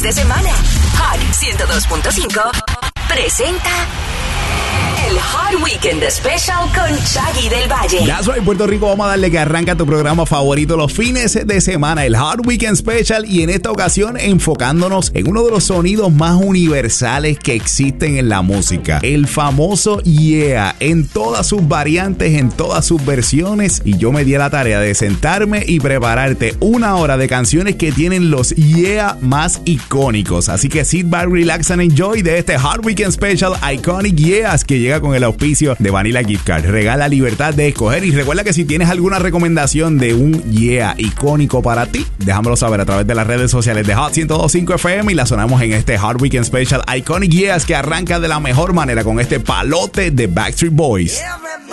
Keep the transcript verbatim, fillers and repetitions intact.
de semana. Hot ciento dos punto cinco presenta el Hot Weekend Special con Shaggy del Valle. That's right, Puerto Rico, vamos a darle que arranca tu programa favorito los fines de semana, el Hot Weekend Special, y en esta ocasión enfocándonos en uno de los sonidos más universales que existen en la música, el famoso Yeah, en todas sus variantes, en todas sus versiones, y yo me di a la tarea de sentarme y prepararte una hora de canciones que tienen los Yeah más icónicos, así que sit back, relax and enjoy de este Hot Weekend Special Iconic Yeahs que llega con el auspicio de Vanilla Gift Card. Regala libertad de escoger y recuerda que si tienes alguna recomendación de un Yeah icónico para ti, déjamelo saber a través de las redes sociales de Hot ciento dos punto cinco F M y la sonamos en este Hot Weekend Special Iconic Yeahs que arranca de la mejor manera con este palote de Backstreet Boys.